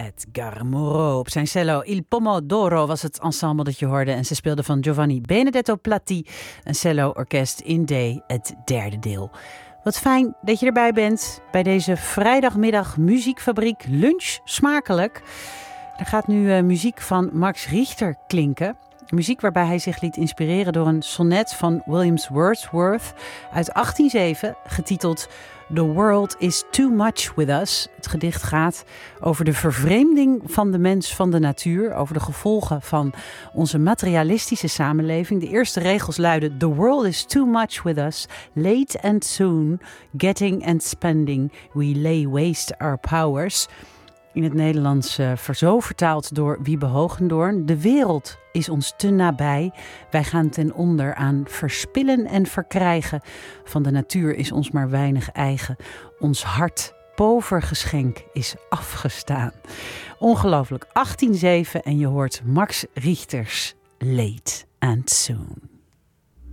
Edgar Moreau. Op zijn cello Il Pomodoro was het ensemble dat je hoorde. En ze speelden van Giovanni Benedetto Platti, een cello-orkest in D, het derde deel. Wat fijn dat je erbij bent bij deze vrijdagmiddag muziekfabriek Lunch Smakelijk. Er gaat nu muziek van Max Richter klinken. Muziek waarbij hij zich liet inspireren door een sonnet van William Wordsworth uit 1807, getiteld The World is Too Much With Us. Het gedicht gaat over de vervreemding van de mens van de natuur, over de gevolgen van onze materialistische samenleving. De eerste regels luiden: The world is too much with us, late and soon, getting and spending, we lay waste our powers. In het Nederlands zo vertaald door Wiebe Hogendoorn. De wereld is ons te nabij. Wij gaan ten onder aan verspillen en verkrijgen. Van de natuur is ons maar weinig eigen. Ons hart, pover geschenk, is afgestaan. Ongelooflijk, 1807 en je hoort Max Richters Late and Soon.